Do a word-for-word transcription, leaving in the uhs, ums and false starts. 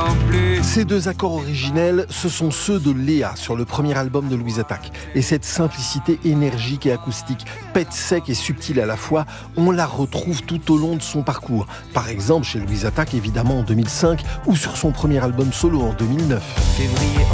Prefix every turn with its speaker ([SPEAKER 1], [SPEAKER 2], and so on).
[SPEAKER 1] non plus.
[SPEAKER 2] Ces deux accords originels, ce sont ceux de Léa sur le premier album de Louise Attaque. Et cette simplicité énergique et acoustique, pète sec et subtile à la fois, on la retrouve tout au long de son parcours. Par exemple chez Louise Attaque, évidemment en deux mille cinq, ou sur son premier album solo en deux mille neuf.
[SPEAKER 1] Février